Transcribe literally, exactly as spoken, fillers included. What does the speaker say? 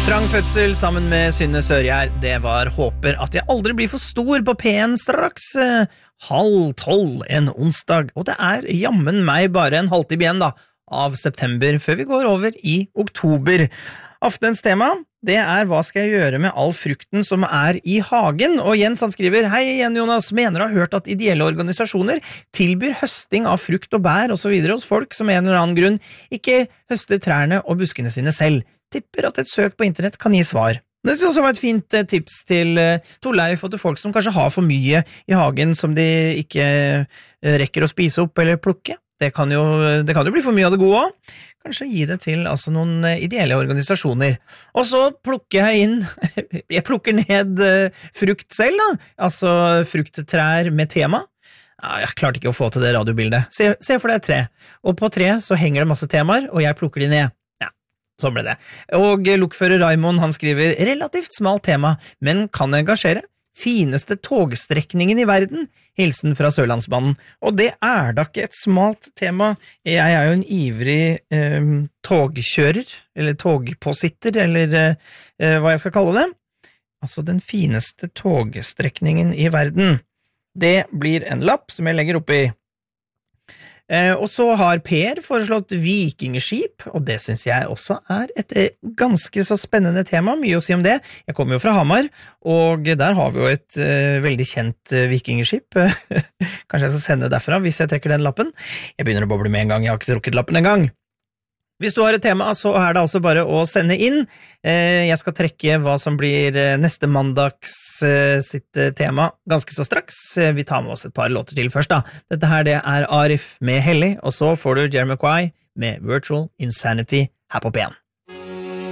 Trang fødsel sammen med Synne Sørgjær. Det var håper at jeg aldri blir for stor på P en straks. Halv tolv en onsdag, og det er jammen meg bare en halvtime igjen da, av september, før vi går over i oktober. Aftenens tema, det er hva skal jeg gjøre med all frukten som er i hagen? Og Jens han skriver, hei igjen Jonas, mener du har hørt at ideelle organisasjoner tilbyr høsting av frukt og bær og så videre hos folk som en eller annen grunn ikke høster trærne og buskene sine selv. Tipper at et søk på internett kan gi svar. Det synes også var et fint eh, tips til eh, Torleif og til folk som kanskje har for mye i hagen som de ikke eh, rekker å spise opp eller plukke. Det kan, jo, det kan jo bli for mye av det gode også. Kanskje gi det til altså, noen eh, ideelle organisasjoner. Og så plukker jeg inn, jeg plukker ned eh, frukt selv da, altså frukttrær med tema. Ja, jeg klarte ikke å få til det radiobildet. Se, se for deg et tre, og på tre så henger det masse temaer, og jeg plukker de ned. Sånn ble det. Og lokfører Raimond, han skriver, relativt smalt tema, men kan engasjere. Fineste togstrekningen i verden, hilsen fra Sørlandsbanen. Og det er da ikke et smalt tema. Jeg er jo en ivrig eh, togkjører, eller togpåsitter, eller eh, hva jeg skal kalle det. Altså den fineste togstrekningen i verden. Det blir en lapp som jeg legger oppi. Eh, og så har Per foreslått vikingskip, og det synes jeg også er et ganske så spennende tema, mye å si om det. Jeg kommer jo fra Hamar, og der har vi jo et eh, veldig kjent eh, vikingskip. Kanskje jeg skal sende derfra hvis jeg trekker den lappen. Jeg begynner å boble med en gang, jeg har ikke trukket lappen en gang. Hvis du har et tema, så er det altså bare å sende inn. Eh, jeg skal trekke hva som blir neste mandags eh, sitt tema ganske så straks. Vi tar med oss et par låter til først da. Dette her det er Arif med Hellig, og så får du Jeremy Quay med Virtual Insanity her på P en.